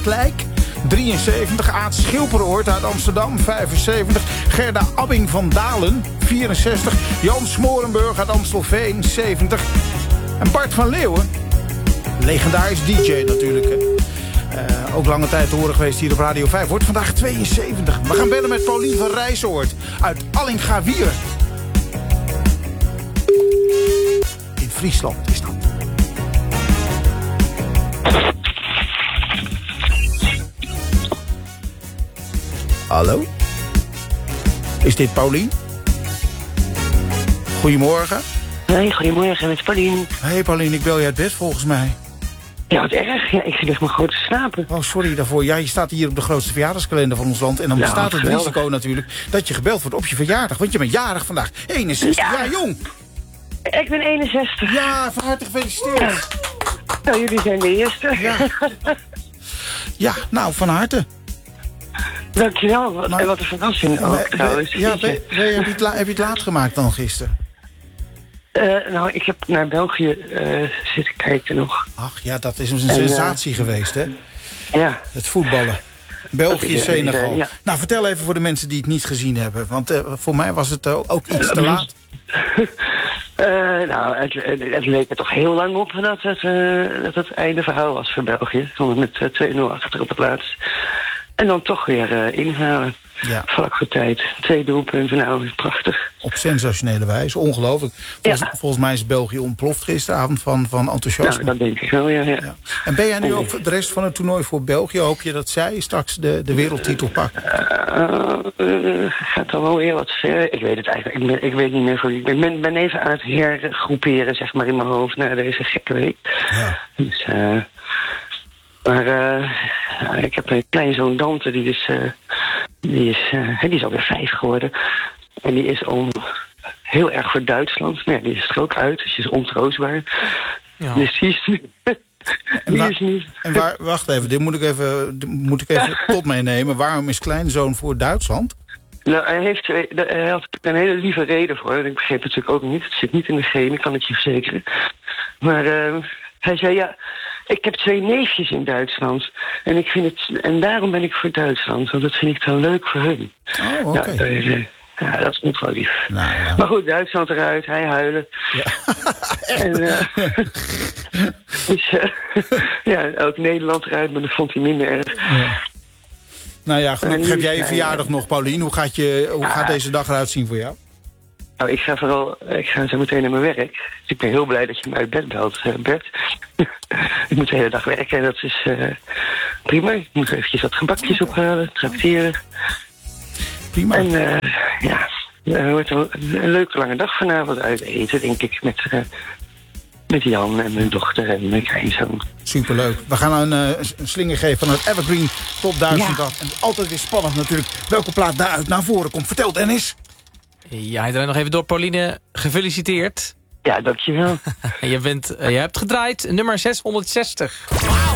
Katlijk, 73. Aad Schilperoort uit Amsterdam, 75. Gerda Abbing van Dalen, 64. Jan Smorenburg uit Amstelveen, 70. En Bart van Leeuwen, legendarisch DJ natuurlijk, hè. Ook lange tijd te horen geweest hier op Radio 5. Wordt vandaag 72. We gaan bellen met Paulien van Rijsoord uit Allingawier. In Friesland is dat. Hallo? Is dit Paulien? Goedemorgen. Hey, goedemorgen, met Paulien. Hey Paulien, ik bel je uit bed volgens mij. Ja, wat erg. Ja, ik lig maar gewoon te slapen. Oh, sorry daarvoor. Ja, je staat hier op de grootste verjaardagskalender van ons land. En dan bestaat het risico natuurlijk dat je gebeld wordt op je verjaardag. Want je bent jarig vandaag. 61 jaar jong. Ik ben 61. Ja, van harte gefeliciteerd. Ja. Nou, jullie zijn de eerste. Ja, ja, nou, van harte. Dankjewel. Wat een verrassing ook, trouwens. Ja, heb je het laat gemaakt dan gisteren? Nou, ik heb naar België zitten kijken nog. Ach ja, dat is een sensatie geweest, hè? Ja. Het voetballen. België, Senegal. Ja. Nou, vertel even voor de mensen die het niet gezien hebben. Want voor mij was het ook iets te laat. Nou, het leek er toch heel lang op dat het einde verhaal was voor België. Toen met 2-0 achter op het laatst. En dan toch weer inhalen. Ja. Vlak voor tijd. 2 doelpunten, nou, prachtig. Op sensationele wijze, ongelooflijk. Volgens mij is België ontploft gisteravond van enthousiasme. Nou, dat denk ik wel, ja. En ben jij nu ook voor de rest van het toernooi voor België? Hoop je dat zij straks de wereldtitel pakken? Gaat dan wel weer wat ver. Ik weet het eigenlijk. Ik weet niet meer voor. Ik ben even aan het hergroeperen, zeg maar, in mijn hoofd na deze gekke week. Ja. Dus, maar ik heb een kleinzoon Dante, die is alweer 5 geworden. En die is heel erg voor Duitsland. Maar ja, die is er ook uit, dus die is ontroostbaar. Ja. Dus die is nu... Wacht even, dit moet ik even tot meenemen. Waarom is kleinzoon voor Duitsland? Nou, hij had een hele lieve reden voor. Ik begreep het natuurlijk ook niet. Het zit niet in de genen, kan ik je verzekeren. Maar hij zei, ja, ik heb 2 neefjes in Duitsland. En daarom ben ik voor Duitsland. Want dat vind ik dan leuk voor hun. Oh, oké. Okay. Ja, dat is niet wel lief. Nou, ja. Maar goed, Duitsland eruit, hij huilen. Ja. En dus, ook Nederland eruit, maar dat vond hij minder erg. Ja. Nou ja, gelukkig heb jij je verjaardag nog, Paulien. Hoe gaat deze dag eruit zien voor jou? Nou, ik ga zo meteen naar mijn werk. Dus ik ben heel blij dat je me uit bed belt, Bert. Ik moet de hele dag werken en dat is prima. Ik moet eventjes wat gebakjes ophalen, trakteren. Prima. En het wordt een leuke lange dag vanavond uit eten, denk ik, met Jan en mijn dochter en mijn kleinzoon. Superleuk. We gaan een slinger geven van het Evergreen Top 1000 af. En altijd weer spannend natuurlijk welke plaat daaruit naar voren komt. Vertel, Dennis. Ja, ik draai nog even door. Pauline, gefeliciteerd. Ja, dankjewel. Je hebt gedraaid nummer 660.